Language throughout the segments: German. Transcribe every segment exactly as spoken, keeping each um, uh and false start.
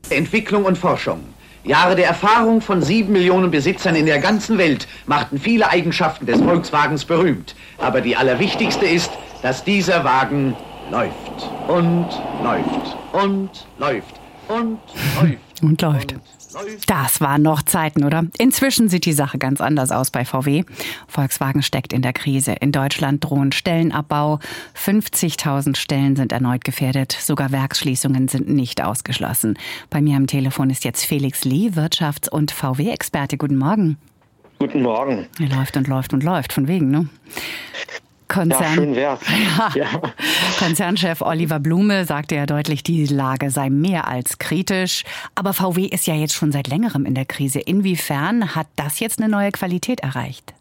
Entwicklung und Forschung. Jahre der Erfahrung von sieben Millionen Besitzern in der ganzen Welt machten viele Eigenschaften des Volkswagens berühmt. Aber die allerwichtigste ist, dass dieser Wagen läuft und läuft und läuft und läuft. Und läuft. Das waren noch Zeiten, oder? Inzwischen sieht die Sache ganz anders aus bei V W. Volkswagen steckt in der Krise. In Deutschland drohen Stellenabbau. fünfzigtausend Stellen sind erneut gefährdet. Sogar Werksschließungen sind nicht ausgeschlossen. Bei mir am Telefon ist jetzt Felix Lee, Wirtschafts- und V W-Experte. Guten Morgen. Guten Morgen. Er läuft und läuft und läuft, von wegen, ne? Konzern, ja, schön wär's. Ja. Ja. Konzernchef Oliver Blume sagte ja deutlich, die Lage sei mehr als kritisch. Aber V W ist ja jetzt schon seit längerem in der Krise. Inwiefern hat das jetzt eine neue Qualität erreicht?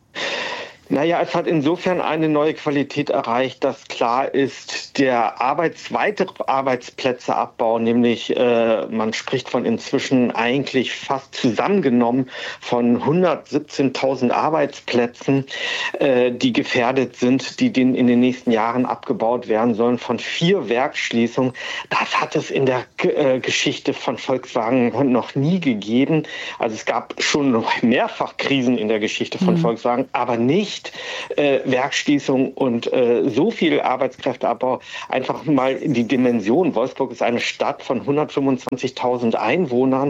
Naja, es hat insofern eine neue Qualität erreicht, dass klar ist, der Arbeits-, weitere Arbeitsplätzeabbau, nämlich äh, man spricht von inzwischen eigentlich fast zusammengenommen von hundertsiebzehntausend Arbeitsplätzen, äh, die gefährdet sind, die den in den nächsten Jahren abgebaut werden sollen, von vier Werksschließungen. Das hat es in der äh, Geschichte von Volkswagen noch nie gegeben. Also es gab schon noch mehrfach Krisen in der Geschichte von mhm. Volkswagen, aber nicht Äh, Werksschließung und äh, so viel Arbeitskräfteabbau. Einfach mal in die Dimension. Wolfsburg ist eine Stadt von hundertfünfundzwanzigtausend Einwohnern.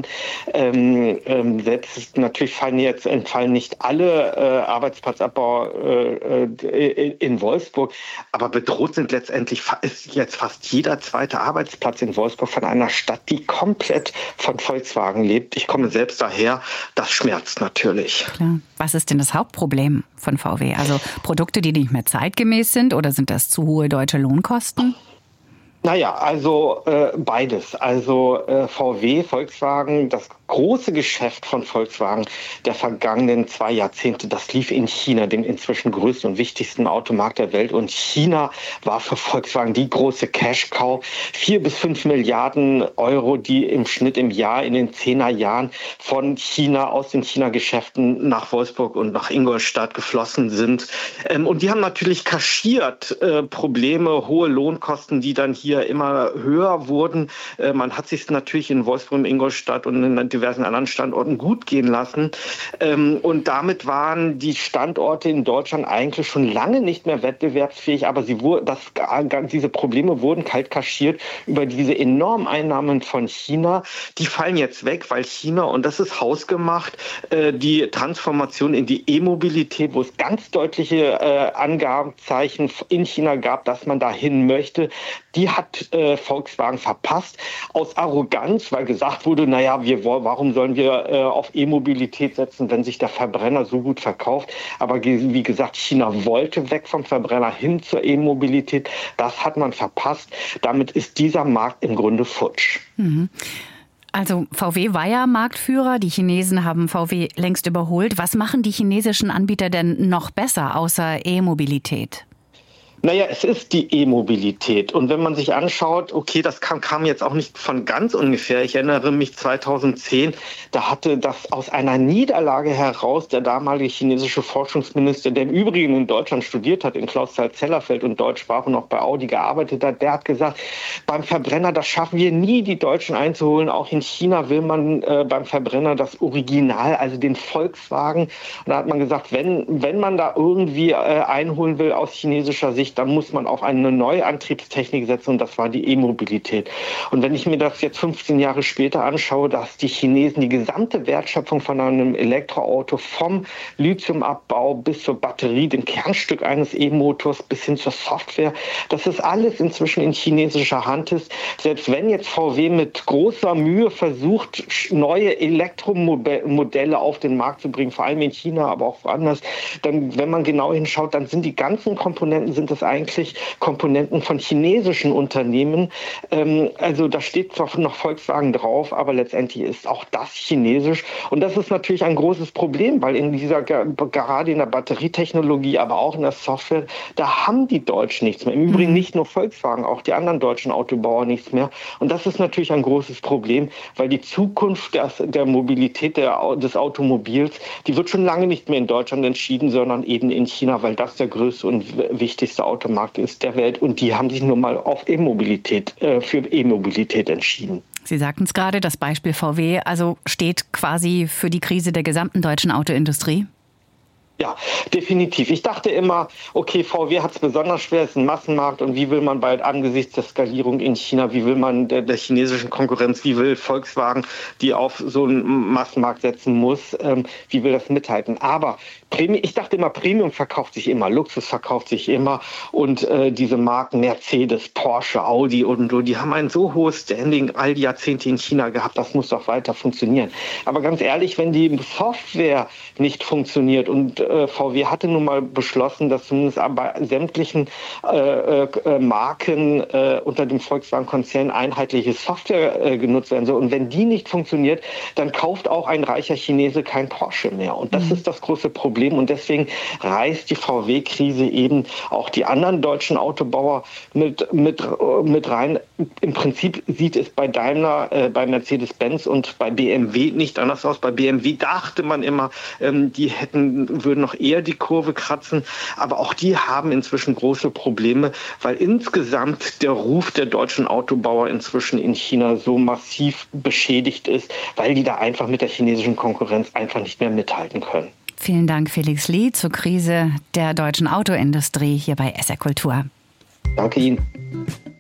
Ähm, ähm, selbst natürlich fallen jetzt entfallen nicht alle äh, Arbeitsplatzabbau äh, äh, in Wolfsburg, aber bedroht sind letztendlich ist jetzt fast jeder zweite Arbeitsplatz in Wolfsburg von einer Stadt, die komplett von Volkswagen lebt. Ich komme selbst daher. Das schmerzt natürlich. Klar. Was ist denn das Hauptproblem von V W? Also Produkte, die nicht mehr zeitgemäß sind, oder sind das zu hohe deutsche Lohnkosten? Naja, also äh, beides. Also äh, V W, Volkswagen, das große Geschäft von Volkswagen der vergangenen zwei Jahrzehnte, das lief in China, dem inzwischen größten und wichtigsten Automarkt der Welt. Und China war für Volkswagen die große Cash-Cow. Vier bis fünf Milliarden Euro, die im Schnitt im Jahr in den zehner Jahren von China, aus den China-Geschäften nach Wolfsburg und nach Ingolstadt geflossen sind. Ähm, und die haben natürlich kaschiert äh, Probleme, hohe Lohnkosten, die dann hier immer höher wurden. Äh, man hat sich natürlich in Wolfsburg, in Ingolstadt und in diversen anderen Standorten gut gehen lassen. Ähm, und damit waren die Standorte in Deutschland eigentlich schon lange nicht mehr wettbewerbsfähig, aber sie wurde, das, diese Probleme wurden kalt kaschiert über diese enormen Einnahmen von China. Die fallen jetzt weg, weil China, und das ist hausgemacht, äh, die Transformation in die E-Mobilität, wo es ganz deutliche äh, Angabenzeichen in China gab, dass man dahin möchte, die hat äh, Volkswagen verpasst aus Arroganz, weil gesagt wurde, naja, wir, warum sollen wir äh, auf E-Mobilität setzen, wenn sich der Verbrenner so gut verkauft? Aber wie gesagt, China wollte weg vom Verbrenner hin zur E-Mobilität. Das hat man verpasst. Damit ist dieser Markt im Grunde futsch. Mhm. Also V W war ja Marktführer, die Chinesen haben V W längst überholt. Was machen die chinesischen Anbieter denn noch besser außer E-Mobilität? Naja, es ist die E-Mobilität. Und wenn man sich anschaut, okay, das kam, kam jetzt auch nicht von ganz ungefähr. Ich erinnere mich zweitausendzehn, da hatte das aus einer Niederlage heraus der damalige chinesische Forschungsminister, der im Übrigen in Deutschland studiert hat, in Clausthal-Zellerfeld und Deutsch sprach und auch bei Audi gearbeitet hat, der hat gesagt, beim Verbrenner, das schaffen wir nie, die Deutschen einzuholen. Auch in China will man äh, beim Verbrenner das Original, also den Volkswagen. Und da hat man gesagt, wenn, wenn man da irgendwie äh, einholen will aus chinesischer Sicht, dann muss man auf eine neue Antriebstechnik setzen und das war die E-Mobilität. Und wenn ich mir das jetzt fünfzehn Jahre später anschaue, dass die Chinesen die gesamte Wertschöpfung von einem Elektroauto vom Lithiumabbau bis zur Batterie, dem Kernstück eines E-Motors bis hin zur Software, dass das alles inzwischen in chinesischer Hand ist. Selbst wenn jetzt V W mit großer Mühe versucht, neue Elektromodelle auf den Markt zu bringen, vor allem in China, aber auch woanders, dann, wenn man genau hinschaut, dann sind die ganzen Komponenten, sind das eigentlich Komponenten von chinesischen Unternehmen. Ähm, also da steht zwar noch Volkswagen drauf, aber letztendlich ist auch das chinesisch. Und das ist natürlich ein großes Problem, weil in dieser, gerade in der Batterietechnologie, aber auch in der Software, da haben die Deutschen nichts mehr. Im Übrigen nicht nur Volkswagen, auch die anderen deutschen Autobauer nichts mehr. Und das ist natürlich ein großes Problem, weil die Zukunft der, der Mobilität der, des Automobils, die wird schon lange nicht mehr in Deutschland entschieden, sondern eben in China, weil das der größte und wichtigste Automarkt ist der Welt und die haben sich nun mal auf E-Mobilität, äh, für E-Mobilität entschieden. Sie sagten es gerade, das Beispiel V W, also steht quasi für die Krise der gesamten deutschen Autoindustrie? Ja, definitiv. Ich dachte immer, okay, V W hat es besonders schwer, es ist ein Massenmarkt und wie will man bald angesichts der Skalierung in China, wie will man der, der chinesischen Konkurrenz, wie will Volkswagen, die auf so einen Massenmarkt setzen muss, ähm, wie will das mithalten? Aber Premium, ich dachte immer, Premium verkauft sich immer, Luxus verkauft sich immer und äh, diese Marken Mercedes, Porsche, Audi und so, die haben ein so hohes Standing all die Jahrzehnte in China gehabt, das muss doch weiter funktionieren. Aber ganz ehrlich, wenn die Software nicht funktioniert und äh, V W hatte nun mal beschlossen, dass zumindest bei sämtlichen äh, äh, Marken äh, unter dem Volkswagen-Konzern einheitliche Software äh, genutzt werden soll. Und wenn die nicht funktioniert, dann kauft auch ein reicher Chinese kein Porsche mehr. Und das mhm. ist das große Problem. Und deswegen reißt die V W-Krise eben auch die anderen deutschen Autobauer mit, mit, mit rein. Im Prinzip sieht es bei Daimler, äh, bei Mercedes-Benz und bei B M W nicht anders aus. Bei B M W dachte man immer, ähm, die hätten, würden noch eher die Kurve kratzen. Aber auch die haben inzwischen große Probleme, weil insgesamt der Ruf der deutschen Autobauer inzwischen in China so massiv beschädigt ist, weil die da einfach mit der chinesischen Konkurrenz einfach nicht mehr mithalten können. Vielen Dank, Felix Lee, zur Krise der deutschen Autoindustrie hier bei S R Kultur. Danke Ihnen.